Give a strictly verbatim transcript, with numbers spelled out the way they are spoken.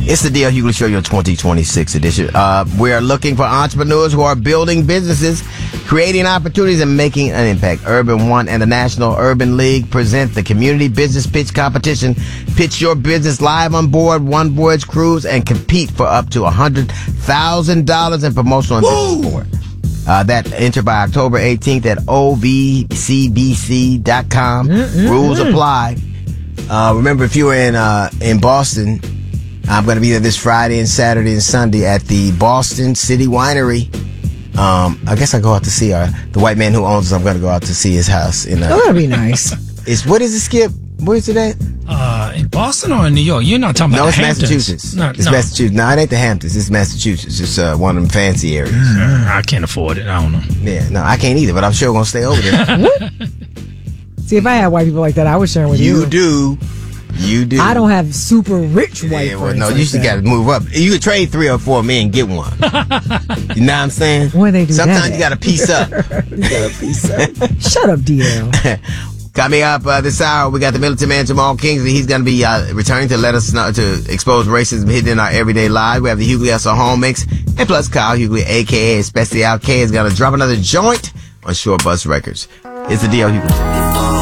It's the D L Hughley Show, your twenty twenty-six edition. Uh, we're looking for entrepreneurs who are building businesses, creating opportunities, and making an impact. Urban One and the National Urban League present the Community Business Pitch Competition. Pitch your business live on board One Voyage Cruise and compete for up to one hundred thousand dollars in promotional and business support. Uh, that enter by October eighteenth at O V C B C dot com. Mm-hmm. Rules apply. Uh, remember, if you were in uh, in Boston, I'm going to be there this Friday and Saturday and Sunday at the Boston City Winery. Um, I guess I go out to see our, the white man who owns it. I'm going to go out to see his house. In, uh, oh, that'd be nice. It's, what is it, Skip? Where is it at? Uh, in Boston or in New York? You're not talking about no, the it's Hamptons. Massachusetts. No, it's no. Massachusetts. No, it ain't the Hamptons. It's Massachusetts. It's uh, one of them fancy areas. Mm, I can't afford it. I don't know. Yeah, no, I can't either, but I'm sure going to stay over there. See, if I had white people like that, I would share with you. You do. You do. I don't have super rich white yeah, well, friends. no, like you just got to move up. You could trade three or four men and get one. You know what I'm saying? When they do Sometimes that. you got to piece up. You got to piece up. Shut up, D L. Coming up uh, this hour, we got the militant man Jamal Kingsley. He's going to be uh, returning to let us know, to expose racism hidden in our everyday lives. We have the Hughley S O Home Mix, and plus Kyle Hughley, a k a. Especially Al K, is going to drop another joint on Short Bus Records. It's the D L Hughley Show.